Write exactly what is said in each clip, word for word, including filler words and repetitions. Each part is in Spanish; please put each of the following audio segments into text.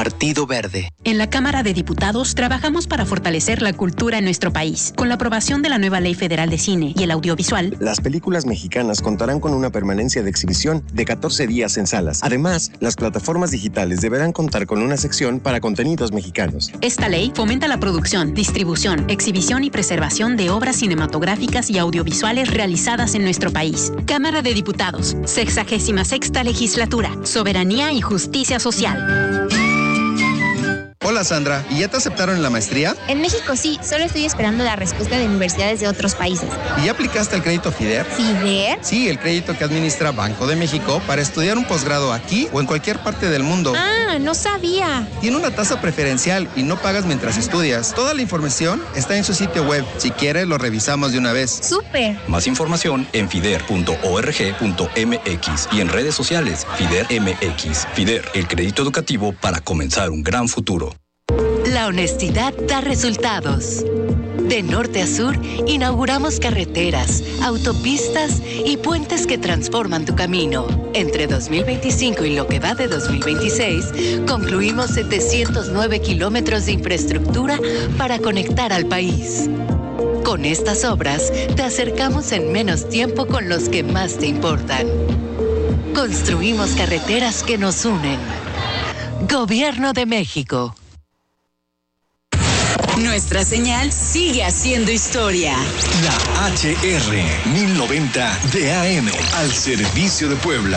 Partido Verde. En la Cámara de Diputados trabajamos para fortalecer la cultura en nuestro país. Con la aprobación de la nueva Ley Federal de Cine y el Audiovisual, las películas mexicanas contarán con una permanencia de exhibición de catorce días en salas. Además, las plataformas digitales deberán contar con una sección para contenidos mexicanos. Esta ley fomenta la producción, distribución, exhibición y preservación de obras cinematográficas y audiovisuales realizadas en nuestro país. Cámara de Diputados, sexagésima sexta legislatura, soberanía y justicia social. Hola Sandra, ¿y ya te aceptaron en la maestría? En México sí, solo estoy esperando la respuesta de universidades de otros países. ¿Y ya aplicaste el crédito FIDER? ¿FIDER? Sí, el crédito que administra Banco de México para estudiar un posgrado aquí o en cualquier parte del mundo. Ah, no sabía. Tiene una tasa preferencial y no pagas mientras estudias. Toda la información está en su sitio web. Si quieres, lo revisamos de una vez. ¡Súper! Más información en fider punto org punto m x y en redes sociales FIDER M X. FIDER, el crédito educativo para comenzar un gran futuro. La honestidad da resultados. De norte a sur, inauguramos carreteras, autopistas y puentes que transforman tu camino. Entre dos mil veinticinco y lo que va de dos mil veintiséis, concluimos setecientos nueve kilómetros de infraestructura para conectar al país. Con estas obras, te acercamos en menos tiempo con los que más te importan. Construimos carreteras que nos unen. Gobierno de México. Nuestra señal sigue haciendo historia. La H R mil noventa de A M al servicio de Puebla.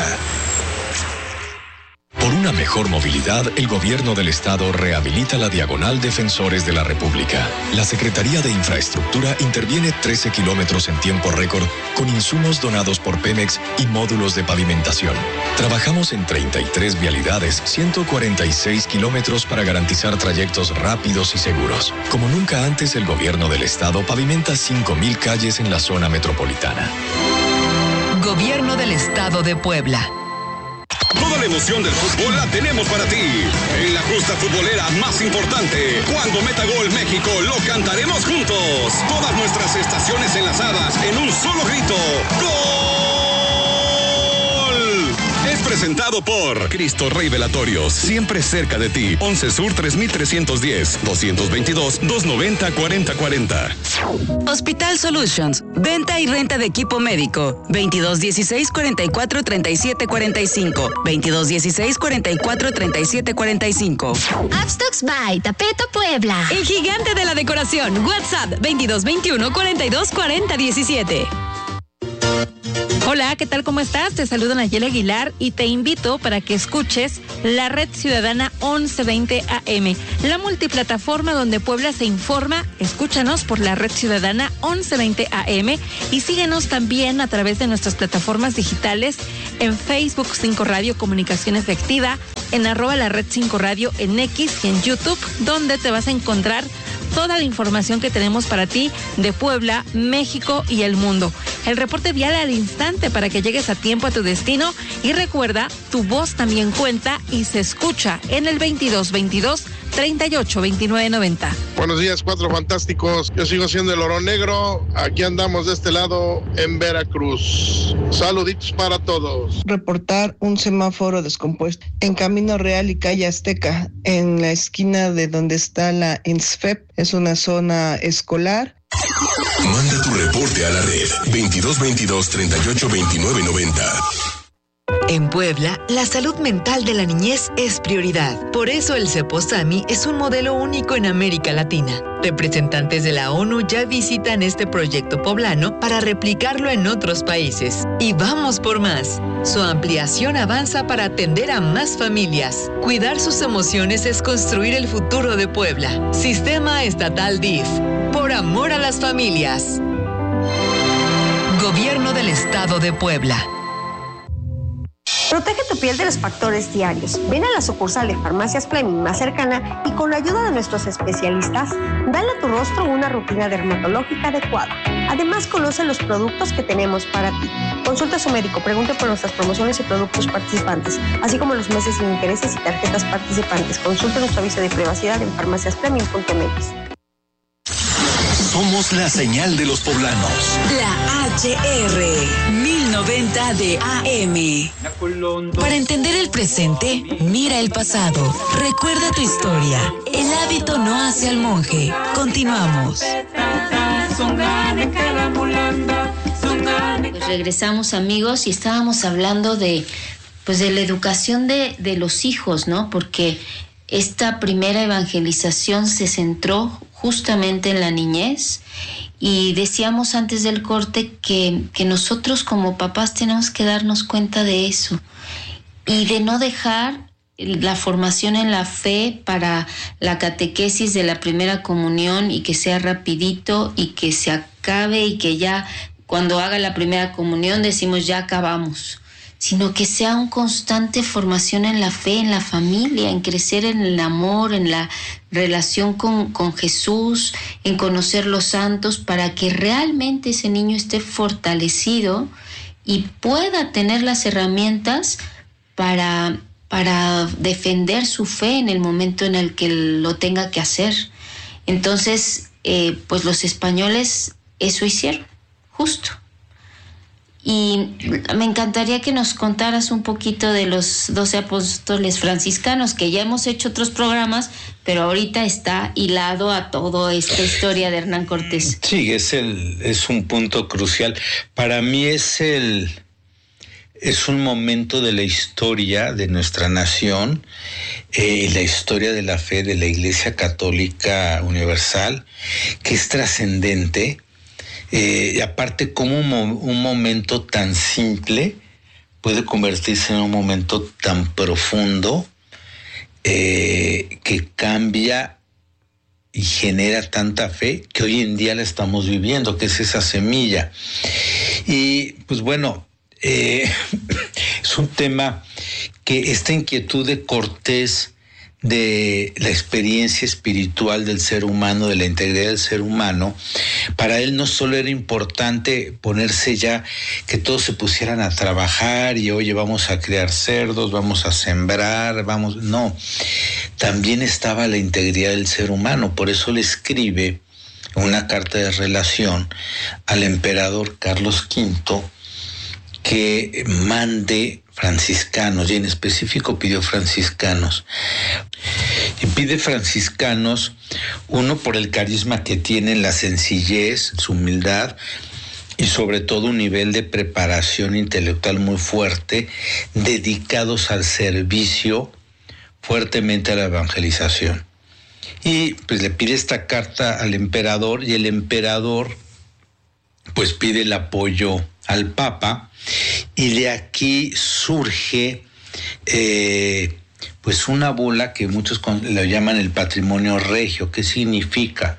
Por una mejor movilidad, el Gobierno del Estado rehabilita la Diagonal Defensores de la República. La Secretaría de Infraestructura interviene trece kilómetros en tiempo récord con insumos donados por Pemex y módulos de pavimentación. Trabajamos en treinta y tres vialidades, ciento cuarenta y seis kilómetros para garantizar trayectos rápidos y seguros. Como nunca antes, el Gobierno del Estado pavimenta cinco mil calles en la zona metropolitana. Gobierno del Estado de Puebla. Toda la emoción del fútbol la tenemos para ti. En la justa futbolera más importante, cuando meta gol México, lo cantaremos juntos. Todas nuestras estaciones enlazadas en un solo grito. ¡Gol! Es presentado por Cristo Rey Velatorios, siempre cerca de ti. once Sur tres mil trescientos diez, doscientos veintidós, doscientos noventa, cuarenta cuarenta. Hospital Solutions, venta y renta de equipo médico. veintidós dieciséis, cuarenta y cuatro, treinta y siete, cuarenta y cinco. veintidós dieciséis, cuarenta y cuatro, treinta y siete, cuarenta y cinco. Upstocks by Tapeto Puebla. El gigante de la decoración. WhatsApp veintidós veintiuno, cuarenta y dos, cuarenta diecisiete. Hola, ¿qué tal? ¿Cómo estás? Te saluda Nayeli Aguilar y te invito para que escuches la Red Ciudadana once veinte A M, la multiplataforma donde Puebla se informa. Escúchanos por la Red Ciudadana once veinte A M y síguenos también a través de nuestras plataformas digitales en Facebook cinco Radio Comunicación Efectiva, en arroba la Red cinco Radio en X y en YouTube, donde te vas a encontrar toda la información que tenemos para ti de Puebla, México y el mundo. El reporte vial al instante para que llegues a tiempo a tu destino y recuerda, tu voz también cuenta y se escucha en el veintidós veintidós, treinta y ocho, veintinueve, noventa. Buenos días, Cuatro Fantásticos. Yo sigo siendo el Oro Negro. Aquí andamos de este lado en Veracruz. Saluditos para todos. Reportar un semáforo descompuesto en Camino Real y Calle Azteca, en la esquina de donde está la INSFEP. Es una zona escolar. Manda tu reporte a la red veintidós veintidós, treinta y ocho, veintinueve, noventa. En Puebla, la salud mental de la niñez es prioridad. Por eso el Ceposami es un modelo único en América Latina. Representantes de la ONU ya visitan este proyecto poblano para replicarlo en otros países. Y vamos por más. Su ampliación avanza para atender a más familias. Cuidar sus emociones es construir el futuro de Puebla. Sistema Estatal D I F. Por amor a las familias. Gobierno del Estado de Puebla. Protege tu piel de los factores diarios. Ven a la sucursal de Farmacias Fleming más cercana y con la ayuda de nuestros especialistas, dale a tu rostro una rutina dermatológica adecuada. Además, conoce los productos que tenemos para ti. Consulta a su médico, pregunte por nuestras promociones y productos participantes, así como los meses sin intereses y tarjetas participantes. Consulta nuestro aviso de privacidad en farmacias fleming punto m x. Somos la señal de los poblanos. La H R mil noventa de A M. Para entender el presente, mira el pasado. Recuerda tu historia. El hábito no hace al monje. Continuamos. Pues regresamos, amigos, y estábamos hablando de, pues, de la educación de, de los hijos, ¿no? Porque esta primera evangelización se centró justamente en la niñez, y decíamos antes del corte que, que nosotros como papás tenemos que darnos cuenta de eso y de no dejar la formación en la fe para la catequesis de la primera comunión y que sea rapidito y que se acabe y que ya cuando haga la primera comunión decimos ya acabamos, sino que sea una constante formación en la fe, en la familia, en crecer en el amor, en la relación con, con Jesús, en conocer los santos, para que realmente ese niño esté fortalecido y pueda tener las herramientas para, para defender su fe en el momento en el que lo tenga que hacer. Entonces, eh, pues los españoles eso hicieron, justo. Y me encantaría que nos contaras un poquito de los doce apóstoles franciscanos, que ya hemos hecho otros programas, pero ahorita está hilado a toda esta historia de Hernán Cortés. Sí, es el es un punto crucial. Para mí es el es un momento de la historia de nuestra nación, eh, la historia de la fe de la Iglesia Católica Universal, que es trascendente. Eh, y aparte, como un, mo- un momento tan simple puede convertirse en un momento tan profundo eh, que cambia y genera tanta fe que hoy en día la estamos viviendo, que es esa semilla. Y pues bueno, eh, es un tema que esta inquietud de Cortés, de la experiencia espiritual del ser humano, de la integridad del ser humano, para él no solo era importante ponerse ya, que todos se pusieran a trabajar y oye, vamos a criar cerdos, vamos a sembrar, vamos, no, también estaba la integridad del ser humano. Por eso le escribe una carta de relación al emperador Carlos quinto que mande franciscanos, y en específico pidió franciscanos. Y pide franciscanos, uno por el carisma que tienen, la sencillez, su humildad, y sobre todo un nivel de preparación intelectual muy fuerte, dedicados al servicio, fuertemente a la evangelización. Y pues le pide esta carta al emperador, y el emperador pues pide el apoyo al Papa, y de aquí surge eh, pues una bula que muchos lo llaman el patrimonio regio. ¿Qué significa?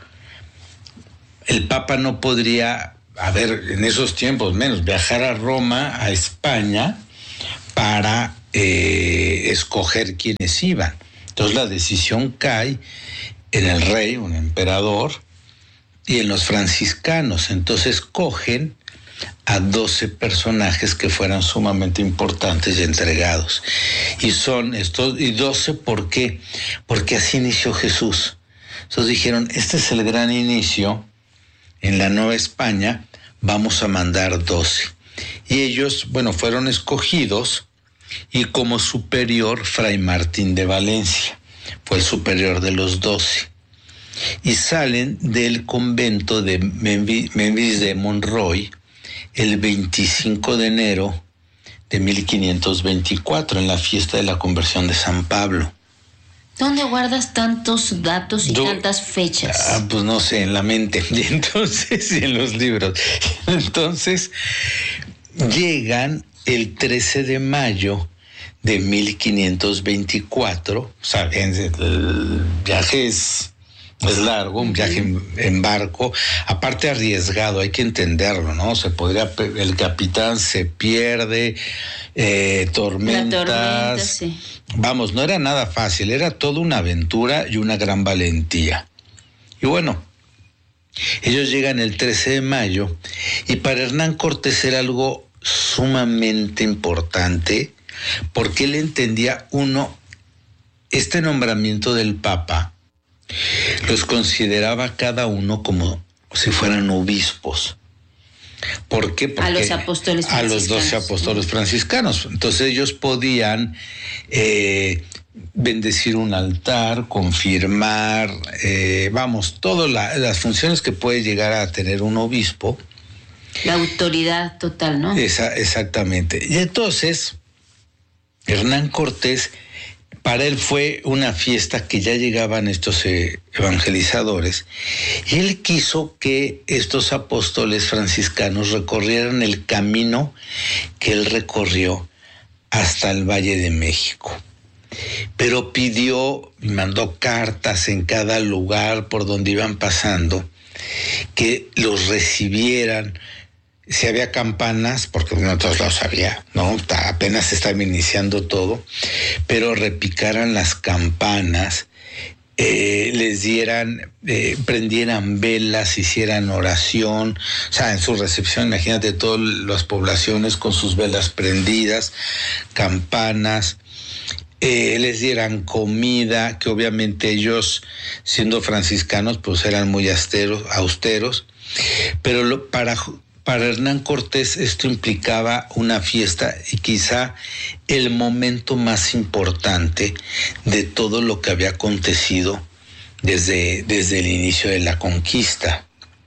El Papa no podría, a ver, en esos tiempos menos, viajar a Roma, a España, para eh, escoger quiénes iban. Entonces la decisión cae en el rey, un emperador, y en los franciscanos. Entonces cogen a doce personajes que fueran sumamente importantes y entregados. Y son estos, y doce, ¿por qué? Porque así inició Jesús. Entonces dijeron, este es el gran inicio, en la Nueva España vamos a mandar doce. Y ellos, bueno, fueron escogidos, y como superior, Fray Martín de Valencia, fue el superior de los doce. Y salen del convento de Memvis de Monroy el veinticinco de enero de mil quinientos veinticuatro, en la fiesta de la conversión de San Pablo. ¿Dónde guardas tantos datos y Do, tantas fechas? Ah, pues no sé, en la mente, y entonces, y en los libros. Entonces, llegan el trece de mayo de mil quinientos veinticuatro, o sea, el viaje es... Es largo, un viaje en, en barco, aparte arriesgado, hay que entenderlo, ¿no? Se podría, el capitán se pierde, eh, tormentas. La tormenta, sí. Vamos, no era nada fácil, era toda una aventura y una gran valentía. Y bueno, ellos llegan el trece de mayo, y para Hernán Cortés era algo sumamente importante, porque él entendía, uno, este nombramiento del Papa, los consideraba cada uno como si fueran obispos. ¿Por qué? Porque a los apóstoles franciscanos. A los doce apóstoles franciscanos. Entonces ellos podían eh, bendecir un altar, confirmar, eh, vamos, todas la, las funciones que puede llegar a tener un obispo. La autoridad total, ¿no? Esa, exactamente. Y entonces, Hernán Cortés, para él fue una fiesta que ya llegaban estos eh, evangelizadores, y él quiso que estos apóstoles franciscanos recorrieran el camino que él recorrió hasta el Valle de México. Pero pidió y mandó cartas en cada lugar por donde iban pasando, que los recibieran. Si había campanas, porque no todos los había, ¿no? Apenas estaba iniciando todo, pero repicaran las campanas, eh, les dieran, eh, prendieran velas, hicieran oración, o sea, en su recepción, imagínate todas las poblaciones con sus velas prendidas, campanas, eh, les dieran comida, que obviamente ellos, siendo franciscanos, pues eran muy austeros, austeros, pero lo, para... Para Hernán Cortés esto implicaba una fiesta y quizá el momento más importante de todo lo que había acontecido desde, desde el inicio de la conquista.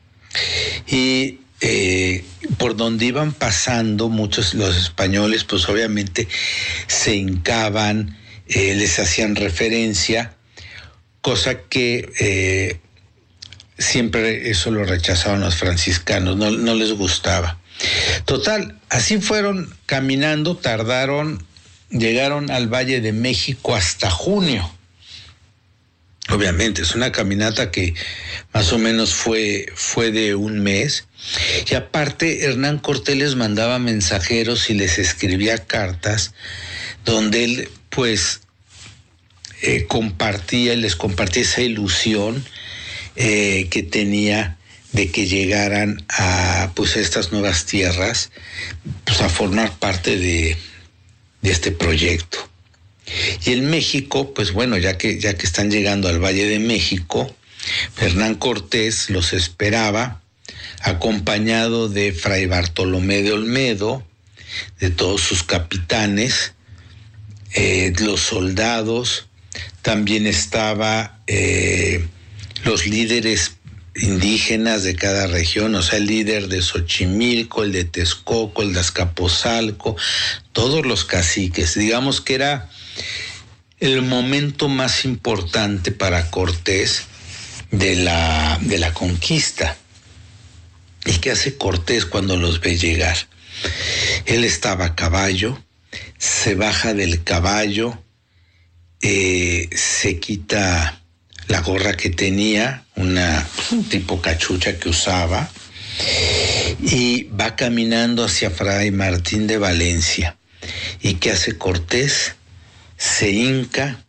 Y eh, por donde iban pasando muchos los españoles, pues obviamente se hincaban, eh, les hacían referencia, cosa que... Eh, siempre eso lo rechazaban los franciscanos, no, no les gustaba. Total, así fueron caminando, tardaron, llegaron al Valle de México hasta junio. Obviamente, es una caminata que más o menos fue, fue de un mes. Y aparte, Hernán Cortés les mandaba mensajeros y les escribía cartas donde él, pues, eh, compartía, les compartía esa ilusión Eh, que tenía de que llegaran a pues a estas nuevas tierras, pues a formar parte de, de este proyecto. Y en México, pues bueno, ya que ya que están llegando al Valle de México, Hernán Cortés los esperaba, acompañado de Fray Bartolomé de Olmedo, de todos sus capitanes, eh, los soldados, también estaba eh, los líderes indígenas de cada región, o sea, el líder de Xochimilco, el de Texcoco, el de Azcapotzalco, todos los caciques. Digamos que era el momento más importante para Cortés de la, de la conquista. ¿Y qué hace Cortés cuando los ve llegar? Él estaba a caballo, se baja del caballo, eh, se quita la gorra que tenía, una un tipo cachucha que usaba, y va caminando hacia Fray Martín de Valencia. ¿Y qué hace Cortés? Se hinca